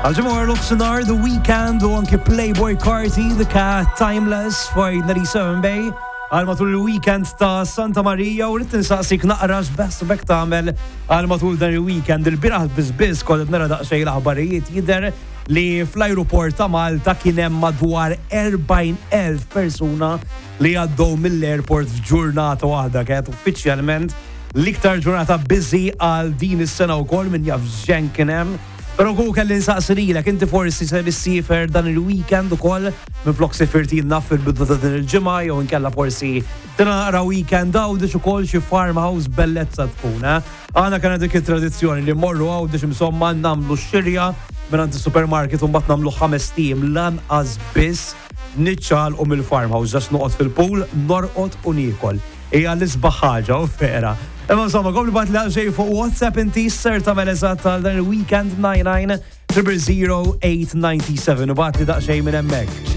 Għal-ġemur l-ofsenar, The Weeknd u anki Playboy Carti, dik Timeless for 97 Bay. Għal-matul il-weekend ta' Santa Maria u rrit nisaqsik naqrax best bekk tagħmel għal-matul dan il-weekend. Il-biraħ bizbiz kollet nara daqxej l-aħbarijiet jidher li fl-aeroport ta' Malta kien hemm madwar 40,000 persuna li għaddew mill-airport f'ġurnata waħda. Kienet uffiċjalment l-iktar ġurnata busy għal din is-sena wkoll min jaf x'ġen kien hemm. Pero ku kelli nsaqsirilek, inti forsi se nissifer dan il-weekend ukoll minflok sifirtina fil-bidu ta' din il-ġimgħa jew inkella forsi tinaqra weekend għawdex ukoll xi farmhouse bellezza tkun, Għana kien dik it-tradizzjoni li mmorru għawdex insomma nagħmlu xirja minn supermarket u mbagħad nagħmlu 5 tim lanqas biss niċċalqu mill-farmhouse ġas noqgħod fil-pool, norqod u niekol. Hija l-isbaħ ħaġa u vera. Imma insomma, kom li bat li għalġej fuq WhatsApp inti s-ser ta' eżatt tal dan il-weekend 99 00897 u bat li daqxej minn emmek.